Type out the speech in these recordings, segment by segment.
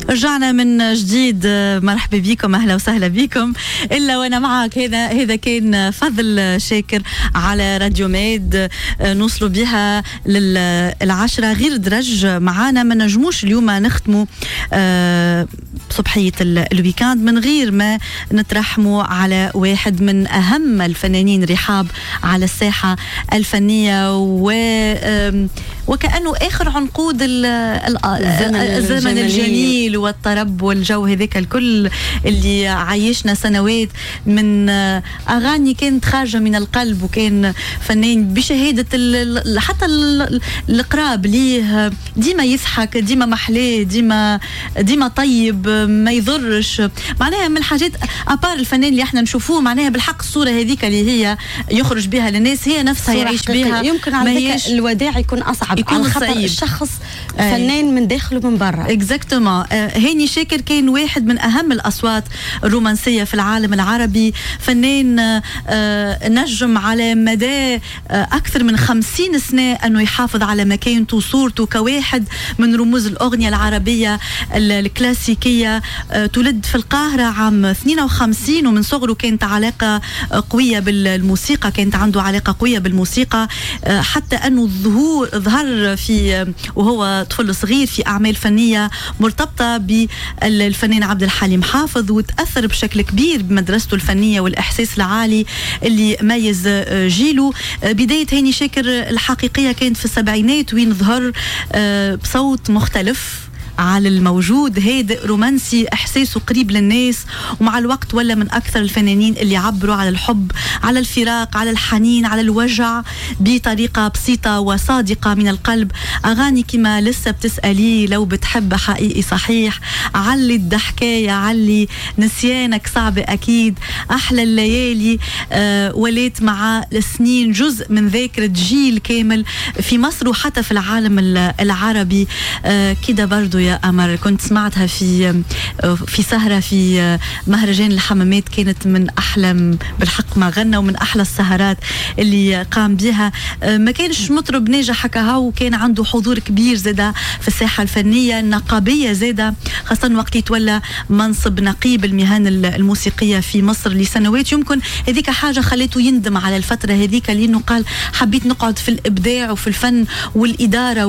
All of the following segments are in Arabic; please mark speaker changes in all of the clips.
Speaker 1: رجعنا من جديد. مرحبا بكم، اهلا وسهلا بكم. الا وانا معك، هذا كان فضل شاكر على راديو ميد. نوصلوا بها للعشرة غير درج معانا. ما نجموش اليوم نختموا صبحية الويكاند من غير ما نترحموا على واحد من أهم الفنانين رحاب على الساحة الفنية، وكأنه آخر عنقود الزمن الجميل والطرب والجو هذاك الكل اللي عايشنا سنوات من أغاني كانت خارجة من القلب، وكان فنان بشهادة حتى القراب ليه ديما يضحك، ديما محلاه، ديما طيب، ما يضرش. معناها من الحاجات أبار الفنان اللي احنا نشوفوه، معناها بالحق الصورة هذيك اللي هي يخرج بها للناس هي نفسها يعيش بها.
Speaker 2: يمكن على فكرة الوداع يكون أصعب،
Speaker 1: يكون
Speaker 2: على خاطر الشخص فنان من داخل ومن برا.
Speaker 1: اكزاكتومون. هاني شاكر كان واحد من أهم الأصوات الرومانسية في العالم العربي، فنان نجم على مدى أكثر من 50 سنة أنه يحافظ على مكانته وصورته كواحد من رموز الأغنية العربية الكلاسيكية. تولد في القاهرة عام 52، ومن صغره كانت علاقة قوية بالموسيقى، كانت عنده علاقة قوية بالموسيقى، حتى أنه ظهر في وهو طفل صغير في أعمال فنية مرتبطة بالفنان عبد الحليم حافظ، وتأثر بشكل كبير بمدرسته الفنية والإحساس العالي اللي ميز جيله. بداية هاني شاكر الحقيقية كانت في السبعينات، وين ظهر بصوت مختلف على الموجود، هادئ رومانسي، إحساسه قريب للناس، ومع الوقت ولا من أكثر الفنانين اللي عبروا على الحب، على الفراق، على الحنين، على الوجع بطريقة بسيطة وصادقة من القلب. أغاني كما لسه بتسألي، لو بتحب حقيقي صحيح، علي الضحكاية، علي نسيانك صعب أكيد، أحلى الليالي، وليت مع السنين جزء من ذاكرة جيل كامل في مصر وحتى في العالم العربي. كده برضو يا أمر كنت سمعتها في سهرة في مهرجان الحمامات، كانت من أحلى بالحق ما غنى، ومن أحلى السهرات اللي قام بها. ما كانش مطرب ناجح هكا، وكان عنده حضور كبير زادة في الساحة الفنية النقابية زادة، خاصة وقت يتولى منصب نقيب المهن الموسيقية في مصر لسنوات. يمكن هذيك حاجة خلته يندم على الفترة هذيك، لأنه قال حبيت نقعد في الإبداع وفي الفن والإدارة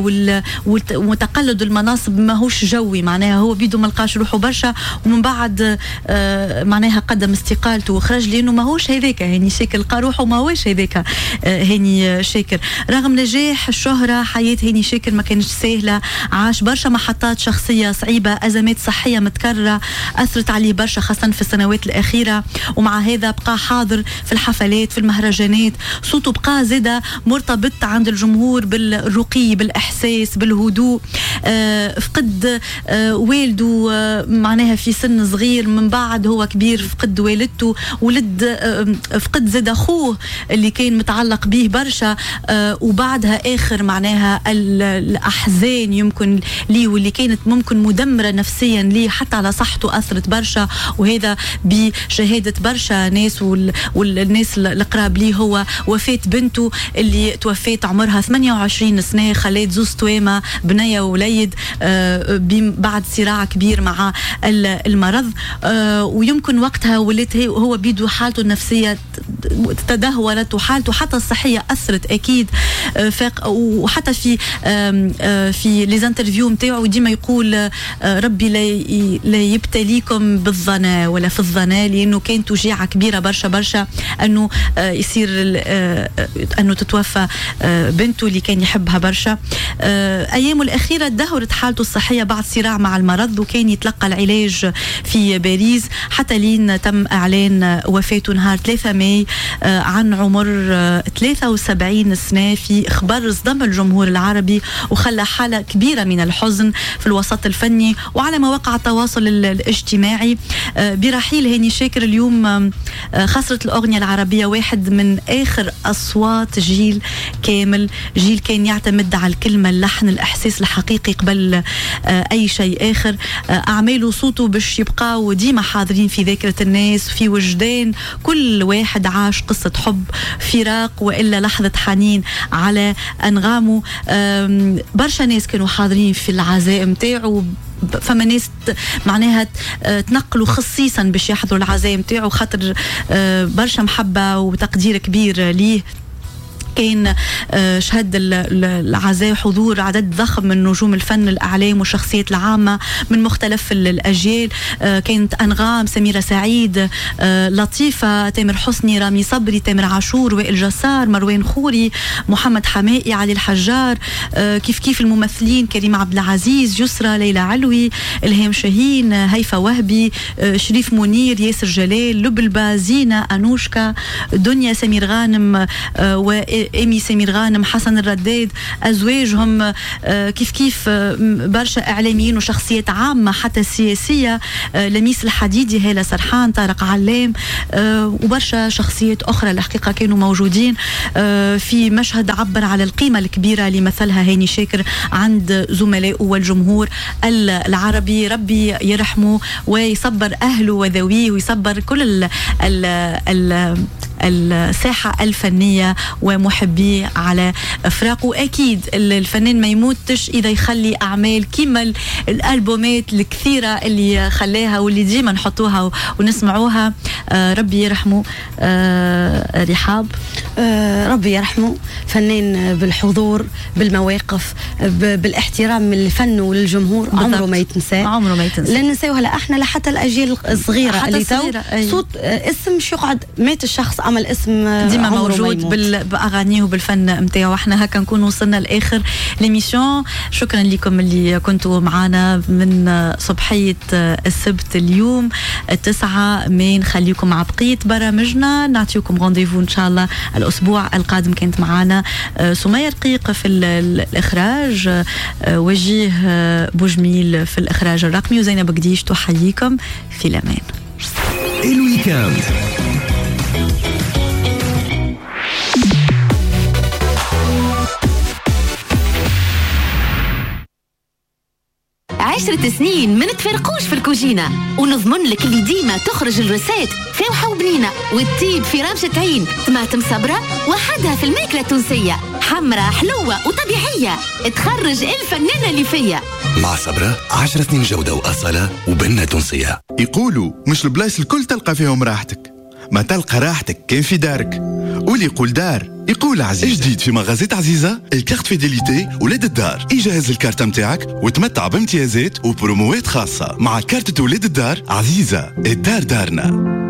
Speaker 1: وتقلد المناصب، ما هوش جوي. معناها هو بيدو ملقاش روحه برشا، ومن بعد معناها قدم استقالته وخرج، لأنه ما هوش هذاك هاني شاكر، لقى روحه ما هوش هذاك هاني شاكر. رغم نجاح الشهرة، حياة هاني شاكر ما كانش سهلة، عاش برشا محطات شخصية صعيبة، أزمات صحية متكررة أثرت عليه برشا، خاصة في السنوات الأخيرة. ومع هذا بقى حاضر في الحفلات، في المهرجانات، صوته بقى زادة مرتبط عند الجمهور بالرقي، بالإحساس، بالهدوء. فقد والده معناها في سن صغير، من بعد هو كبير فقد والدته، فقد زاد أخوه اللي كان متعلق به برشا، وبعدها آخر معناها الأحزان يمكن ليه، واللي كانت ممكن مدمرة نفسيا ليه حتى على صحته، أثرت برشا. وهذا بشهادة برشا ناس والناس القراب ليه، هو وفاة بنته اللي توفيت عمرها 28 سنة، خلات زوز توامة بنية ووليد بعد صراع كبير مع المرض. ويمكن وقتها ولات هو بيدو حالته النفسية تدهورت، وحالته حتى الصحية أثرت أكيد. وحتى في ليزانترفيو متاعه ديما يقول ربي لا يبتليكم بالظنا ولا في الظنا، لأنه كانت وجيعة كبيرة برشا أنه يصير أنه تتوفى بنته اللي كان يحبها برشا. أيامه الأخيرة دهورت حالته الصحية بعد صراع مع المرض، وكان يتلقى العلاج في باريس حتى لين تم إعلان وفاته نهار 3 ماي عن عمر 73 سنة، في إخبار صدم الجمهور العربي وخلى حالة كبيرة من الحزن في الوسط الفني وعلى مواقع التواصل الاجتماعي. برحيل هاني شاكر اليوم خسرت الأغنية العربية واحد من آخر أصوات جيل كامل، جيل كان يعتمد على الكلمة، اللحن، الإحساس الحقيقي قبل أي شيء آخر. أعماله وصوته باش يبقاو ديما حاضرين في ذاكرة الناس، في وجدان كل واحد عاش قصة حب، فراق وإلا لحظة حنين على أنغامه. برشا ناس كانوا حاضرين في العزاء متاعه، فما ناس معناها تنقلوا خصيصا باش يحضروا العزاء متاعه خاطر برشا محبة وتقدير كبير ليه. كان شهد العزاء حضور عدد ضخم من نجوم الفن الأعلام والشخصيات العامة من مختلف الأجيال. كانت أنغام، سميرة سعيد، لطيفة، تامر حسني، رامي صبري، تامر عاشور، وائل جسار، مروان خوري، محمد حمائي، علي الحجار، كيف الممثلين كريم عبد العزيز، يسرى، ليلى علوي، إلهام شاهين، هيفا وهبي، شريف منير، ياسر جلال، لبلبة، زينة، أنوشكا، دنيا سمير غانم إيمي سمير غانم، حسن الرداد، أزواجهم، كيف برشا إعلاميين وشخصيات عامة حتى سياسية، لميس الحديدي، هالة سرحان، طارق علام، وبرشا شخصيات أخرى الحقيقة كانوا موجودين في مشهد عبر على القيمة الكبيرة اللي مثلها هاني شاكر عند زملائه والجمهور العربي. ربي يرحمه ويصبر أهله وذويه ويصبر كل الساحة الفنية ومحبي على فراقه. أكيد الفنان ما يموتش إذا يخلي أعمال كيما الألبومات الكثيرة اللي خلاها واللي ديما نحطوها ونسمعوها. ربي يرحمه رحاب.
Speaker 2: ربي يرحمه، فنان بالحضور، بالمواقف، بالاحترام للفن وللجمهور، عمره ما يتنسى. لا ننساوها لا احنا لا حتى الأجيال الصغيرة اللي تو صوت اسم مش يقعد مات الشخص عمل اسم
Speaker 1: ديما موجود بأغانيه وبالفن متاعه. احنا هكا نكون وصلنا لآخر ليميسيون. شكرا لكم اللي كنتوا معنا من صبحية السبت اليوم 9 ماي. نخليكم مع بقية برامجنا، نعطيكم رونديفو إن شاء الله الأسبوع القادم. كانت معنا سمية رقيق في الإخراج، وجيه بوجميل في الإخراج الرقمي، وزينب قديش تحييكم في الأمان.
Speaker 3: الويكاند
Speaker 4: 10 سنين ما نتفرقوش في الكوجينة، ونضمن لك اللي ديما تخرج الرسات فاوحة وبنينة وتطيب في رمشة عين. طماطم صبرة وحدها في الماكلة التونسية، حمرة حلوة وطبيعية، تخرج الفنانة اللي فيا.
Speaker 5: مع صبرة 10 سنين جودة وأصالة وبنة تونسية.
Speaker 6: يقولوا مش البلايص الكل تلقى فيهم راحتك، ما تلقى راحتك كان في دارك. واللي يقول دار يقول عزيزة. جديد في مغازات عزيزة الكارت فيديليتي ولاد الدار. يجهز الكارت متاعك وتمتع بامتيازات وبروموات خاصة مع كارت ولاد الدار. عزيزة، الدار دارنا.